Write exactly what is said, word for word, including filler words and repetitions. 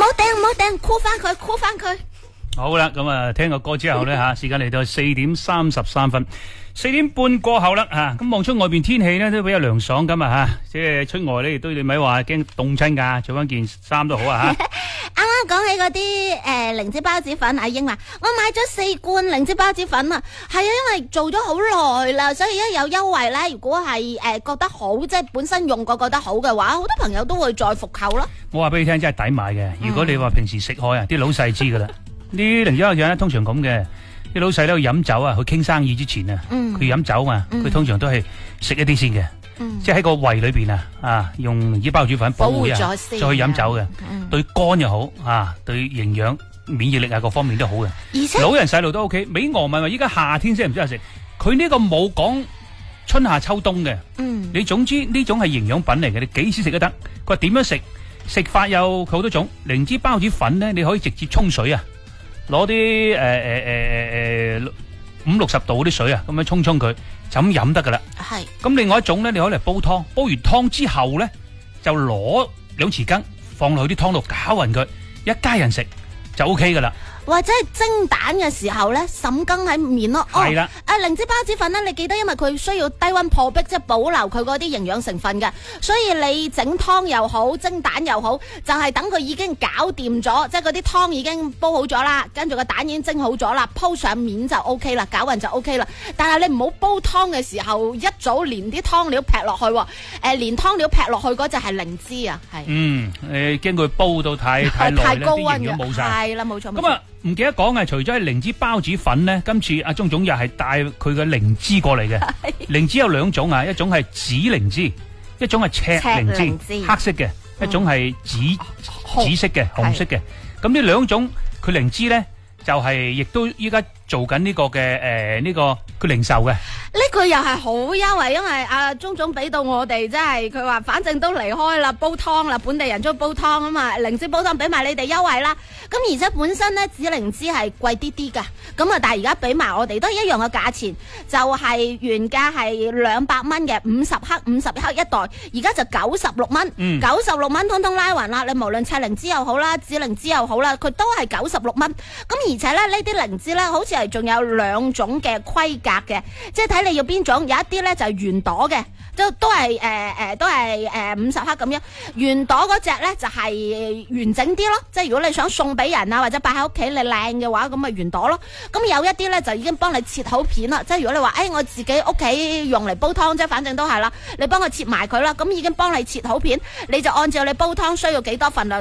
掟唔好掟，箍翻佢，箍翻佢。 好啦，咁啊，聽個歌之後呢，吓，時間嚟到四點三十三分，四點半過後啦吓，咁望出外邊天氣呢都比較涼爽咁啊吓，即係出外呢亦都你咪話驚凍親噶，着翻件衫都好啊吓。 啱啱講起嗰啲誒靈芝包子粉，阿英話我買咗四罐靈芝包子粉啊，係啊，因為做咗好耐啦，所以一有優惠咧，如果係誒、呃、覺得好，即係本身用過覺得好嘅話，好多朋友都會再復購咯。 我話俾你聽，真係抵買嘅。如果你話平時食開啊，啲老細知噶啦。啲靈芝包子咧，通常咁嘅，啲老細咧去飲酒啊，去傾生意之前啊，佢飲、嗯、酒嘛，佢、嗯、通常都係食一啲先嘅，嗯、即係喺個胃裏邊啊，啊，用靈芝包子粉保護啊，再去飲酒嘅，嗯、對肝又好啊，對營養、免疫力啊各方面都好嘅。而且老人細路都 OK。美俄咪話依家夏天先唔適合食，佢呢個冇講春夏秋冬嘅，嗯、你總之呢種係營養品嚟嘅，你幾時食都得。佢話點樣食？食法有好多種。靈芝包子粉咧，你可以直接沖水啊。攞啲誒誒誒誒誒五六十度嗰啲水啊，咁樣沖沖佢，就咁飲得噶啦。係。咁另外一種咧，你可以嚟煲湯，煲完湯之後咧，就攞兩匙羹放落去啲湯度攪勻佢，一家人食就 O K 噶啦。或者係蒸蛋嘅時候咧，滲羹喺面咯。係啦。啊，靈芝包子粉咧，你記得因為佢需要低溫破壁，即係保留佢嗰啲營養成分嘅，所以你整湯又好，蒸蛋又好，就係等佢已經搞掂咗，即係嗰啲湯已經煲好咗啦，跟住個蛋已經蒸好咗啦，鋪上面就 O K 啦，攪勻就 O K 啦。但係你唔好煲湯嘅時候一早連啲湯料劈落去，誒、呃，連湯料劈落去嗰隻係靈芝啊，係。嗯，誒，驚佢煲到太太耐咧，啲營養冇晒。係啦，冇錯。咁啊。唔記得講嘅，除咗係靈芝包子粉咧，今次阿鍾總又係帶佢嘅靈芝過嚟嘅。靈芝有兩種啊，一種係紫靈芝，一種係赤靈芝，黑色嘅，嗯、一種係紫紫色嘅，紅色嘅。咁呢兩種佢靈芝咧，就係、是、亦都依家做緊呢個嘅誒呢個佢零售嘅。呢個又係好優惠，因為阿鍾總俾到我哋，即係佢話反正都離開啦，煲湯啦，本地人中意煲湯啊嘛，靈芝煲湯俾埋你哋優惠啦。咁而且本身咧紫靈芝係貴啲啲噶，咁啊但係而家俾埋我哋都一樣嘅價錢，就係、是、原價係兩百蚊嘅五十克五十克一袋，而家就九十六蚊，九十六蚊通通拉勻啦。你無論赤靈芝又好啦，紫靈芝又好啦，佢都係九十六蚊。咁而且咧呢啲靈芝咧，好似係仲有兩種嘅規格嘅，即係睇你要邊種。有一啲咧就係圓朵嘅，都都係誒誒都係誒五十克咁樣。圓朵嗰隻咧就係完整啲咯，即係如果你想送俾人啊，或者擺喺屋企你靚嘅話，咁咪圓朵咯。咁有一啲咧就已經幫你切好片啦，即係如果你話誒、哎、我自己屋企用嚟煲湯啫，反正都係啦，你幫我切埋佢啦，咁已經幫你切好片，你就按照你煲湯需要幾多份量。